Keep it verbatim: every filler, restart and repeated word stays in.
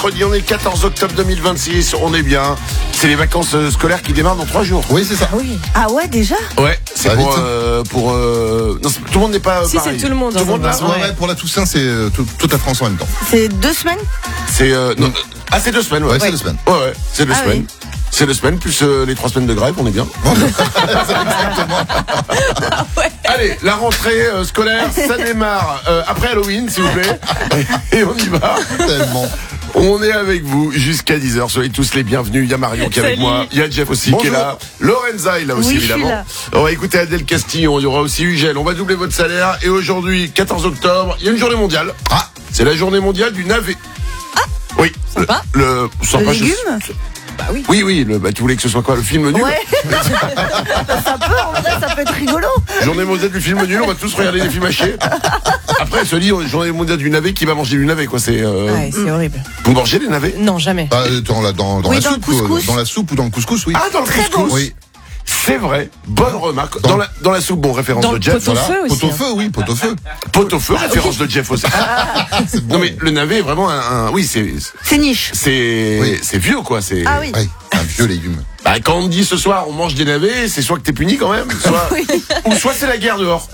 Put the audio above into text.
Mercredi, on est le quatorze octobre deux mille vingt-six, on est bien. C'est les vacances euh, scolaires qui démarrent dans trois jours. Oui, c'est ça. Ah oui. Ah ouais, déjà? Ouais, c'est Ça va pour... vite, hein. euh, pour euh, non, c'est- tout le monde n'est pas Si, pareil. c'est tout le monde Tout le dans monde un là sens. Ouais, ouais, pour la Toussaint, c'est euh, tout- toute la France en même temps. C'est deux semaines? C'est... euh, non, ah, c'est deux semaines, ouais. Ouais, c'est deux semaines. Ouais, ouais, c'est deux Ah semaines. oui. C'est deux semaines, plus euh, les trois semaines de grève, on est bien. Allez, la rentrée euh, scolaire, ça démarre euh, après Halloween, s'il vous plaît. Et on y va. Tellement. On est avec vous jusqu'à dix heures. Soyez tous les bienvenus. Il y a Marion qui est avec Salut. moi. Il y a Jeff aussi qui est là. Lorenza est là aussi, Oui, je suis évidemment. là. On va écouter Adèle Castillon. Il y aura aussi Ugel. On va doubler votre salaire. Et aujourd'hui, quatorze octobre, il y a une journée mondiale. Ah, C'est la journée mondiale du navet. Ah oui. Sympa. Le, le, sympa, Le je- légume? Bah oui. Oui, oui. Le, bah, tu voulais que ce soit quoi? Le film nul? Ouais. Ça peut, en vrai, ça peut être rigolo. Journée mondiale du film nul. On va tous regarder des films hachés. Après, elle se dit, oh, journée mondiale du navet, qui va manger du navet, quoi. C'est, euh... Ouais, c'est horrible. Vous mangez des navets? Non, jamais. bah, euh, dans la, dans, dans Oui, la dans le soupe, couscous. euh, dans la soupe ou dans le couscous, oui. Ah, dans le Très couscous. bon. Oui. C'est vrai. Bonne remarque. Dans- Dans la, dans la soupe, bon, référence Dans de le Jeff. pot au Voilà. feu aussi. Pot au hein. feu, oui, pot au feu. Pot au feu, référence de Jeff aussi. C'est bon. Non mais le navet est vraiment un, un- oui c'est C'est niche. c'est Oui. c'est vieux quoi, c'est Ah oui. Ouais, un vieux légume. Bah, quand on te dit ce soir on mange des navets, c'est soit que t'es puni quand même, soit Oui. ou soit c'est la guerre dehors.